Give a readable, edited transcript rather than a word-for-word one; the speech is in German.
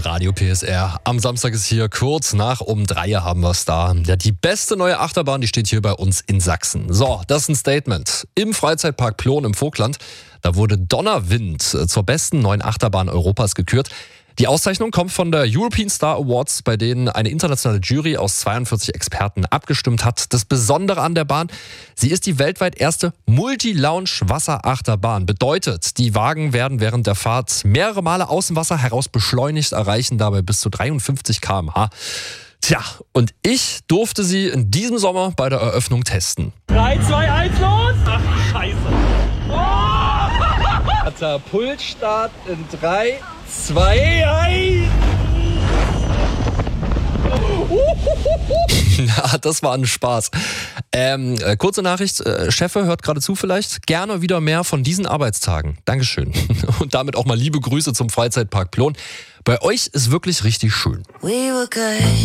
Radio PSR. Am Samstag ist hier kurz nach um 3 haben wir es da. Ja, die beste neue Achterbahn, die steht hier bei uns in Sachsen. So, das ist ein Statement. Im Freizeitpark Plon im Vogtland, da wurde Donnerwind zur besten neuen Achterbahn Europas gekürt. Die Auszeichnung kommt von der European Star Awards, bei denen eine internationale Jury aus 42 Experten abgestimmt hat. Das Besondere an der Bahn, sie ist die weltweit erste Multi-Lounge-Wasserachterbahn. Bedeutet, die Wagen werden während der Fahrt mehrere Male aus dem Wasser heraus beschleunigt, erreichen dabei bis zu 53 km/h. Tja, und ich durfte sie in diesem Sommer bei der Eröffnung testen. 3, 2, 1, los! Ach, Scheiße. Katapultstart in 3, 2, 1. Ja, das war ein Spaß. Kurze Nachricht, Chefe hört gerade zu vielleicht. Gerne wieder mehr von diesen Arbeitstagen. Dankeschön. Und damit auch mal liebe Grüße zum Freizeitpark Plon. Bei euch ist wirklich richtig schön.